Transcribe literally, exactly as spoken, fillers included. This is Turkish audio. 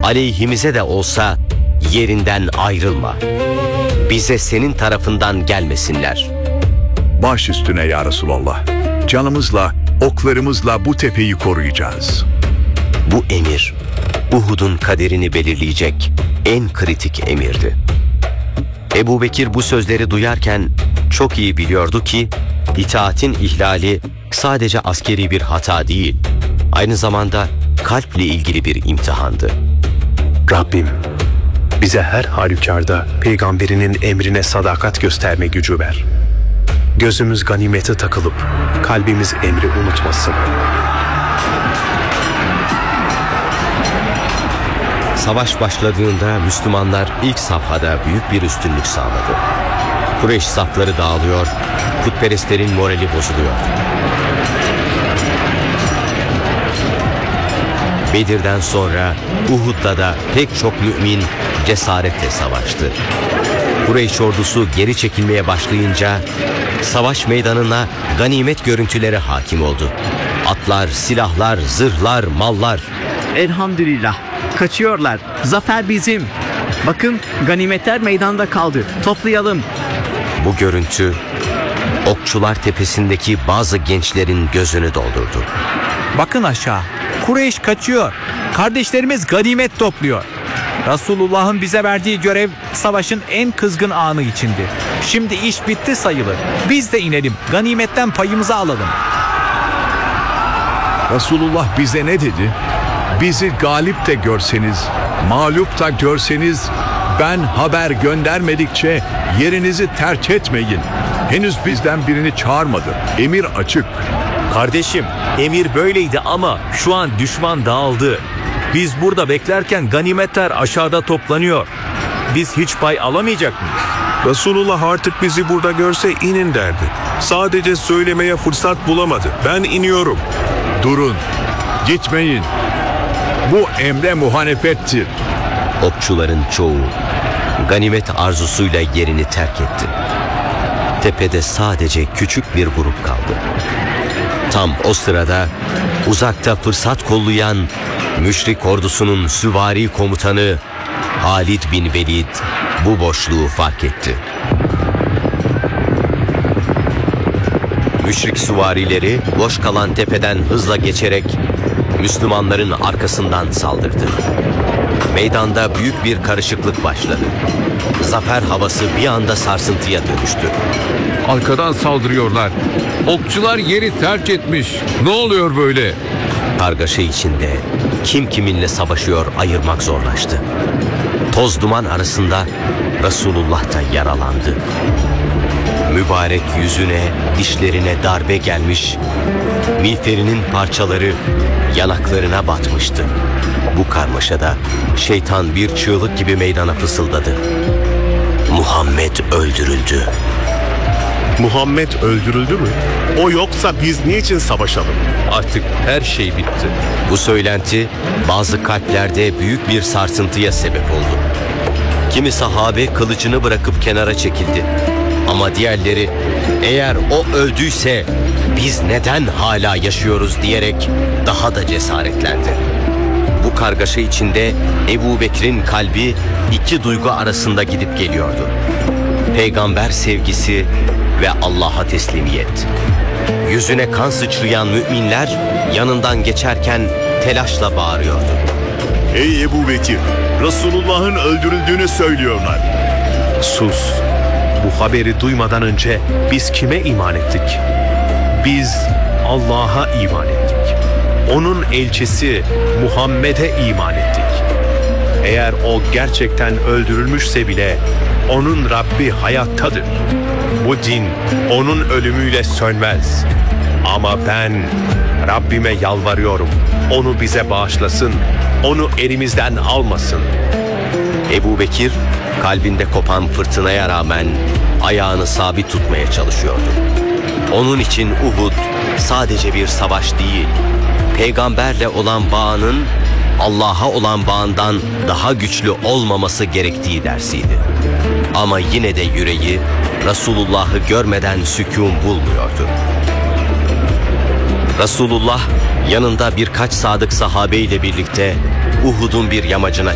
aleyhimize de olsa yerinden ayrılma. Bize senin tarafından gelmesinler. Baş üstüne ya Resulallah. Canımızla, oklarımızla bu tepeyi koruyacağız. Bu emir, Uhud'un kaderini belirleyecek en kritik emirdi. Ebu Bekir bu sözleri duyarken çok iyi biliyordu ki, itaatin ihlali sadece askeri bir hata değil, aynı zamanda kalple ilgili bir imtihandı. Rabbim, bize her halükarda peygamberinin emrine sadakat gösterme gücü ver. Gözümüz ganimete takılıp kalbimiz emri unutmasın. Savaş başladığında Müslümanlar ilk safhada büyük bir üstünlük sağladı. Kureyş safları dağılıyor, putperestlerin morali bozuluyordu. Bedir'den sonra Uhud'da da pek çok mümin cesaretle savaştı. Kureyş ordusu geri çekilmeye başlayınca savaş meydanına ganimet görüntüleri hakim oldu. Atlar, silahlar, zırhlar, mallar. Elhamdülillah. Kaçıyorlar. Zafer bizim. Bakın ganimetler meydanda kaldı. Toplayalım. Bu görüntü Okçular Tepesi'ndeki bazı gençlerin gözünü doldurdu. Bakın aşağı. Kureyş kaçıyor. Kardeşlerimiz ganimet topluyor. Resulullah'ın bize verdiği görev savaşın en kızgın anı içindi. Şimdi iş bitti sayılır. Biz de inelim. Ganimetten payımızı alalım. Resulullah bize ne dedi? Bizi galip de görseniz, mağlup da görseniz, ben haber göndermedikçe yerinizi terk etmeyin. Henüz bizden birini çağırmadı. Emir açık. Kardeşim, emir böyleydi ama şu an düşman dağıldı. Biz burada beklerken ganimetler aşağıda toplanıyor. Biz hiç pay alamayacak mıyız? Resulullah artık bizi burada görse inin derdi. Sadece söylemeye fırsat bulamadı. Ben iniyorum. Durun, gitmeyin. Bu emre muhalefettir. Okçuların çoğu ganimet arzusuyla yerini terk etti. Tepede sadece küçük bir grup kaldı. Tam o sırada uzakta fırsat kollayan müşrik ordusunun süvari komutanı Halid bin Velid bu boşluğu fark etti. Müşrik süvarileri boş kalan tepeden hızla geçerek Müslümanların arkasından saldırdı. Meydanda büyük bir karışıklık başladı. Zafer havası bir anda sarsıntıya dönüştü. Arkadan saldırıyorlar. Okçular yeri terk etmiş. Ne oluyor böyle? Kargaşa içinde kim kiminle savaşıyor ayırmak zorlaştı. Toz duman arasında Resulullah da yaralandı. Mübarek yüzüne, dişlerine darbe gelmiş, miğferinin parçaları yanaklarına batmıştı. Bu karmaşada şeytan bir çığlık gibi meydana fısıldadı. Muhammed öldürüldü. Muhammed öldürüldü mü? O yoksa biz niçin savaşalım? Artık her şey bitti. Bu söylenti bazı kalplerde büyük bir sarsıntıya sebep oldu. Kimi sahabe kılıcını bırakıp kenara çekildi. Ama diğerleri eğer o öldüyse biz neden hala yaşıyoruz diyerek daha da cesaretlendi. Bu kargaşa içinde Ebu Bekir'in kalbi iki duygu arasında gidip geliyordu. Peygamber sevgisi ve Allah'a teslimiyet. Yüzüne kan sıçrayan müminler yanından geçerken telaşla bağırıyordu. Ey Ebu Bekir, Resulullah'ın öldürüldüğünü söylüyorlar. Sus. Bu haberi duymadan önce biz kime iman ettik? Biz Allah'a iman ettik. Onun elçisi Muhammed'e iman ettik. Eğer o gerçekten öldürülmüşse bile onun Rabbi hayattadır. Bu din onun ölümüyle sönmez. Ama ben Rabbime yalvarıyorum. Onu bize bağışlasın. Onu elimizden almasın. Ebu Bekir kalbinde kopan fırtınaya rağmen ayağını sabit tutmaya çalışıyordu. Onun için Uhud sadece bir savaş değil, peygamberle olan bağının Allah'a olan bağından daha güçlü olmaması gerektiği dersiydi. Ama yine de yüreği Resulullah'ı görmeden sükûn bulmuyordu. Resulullah yanında birkaç sadık sahabeyle birlikte Uhud'un bir yamacına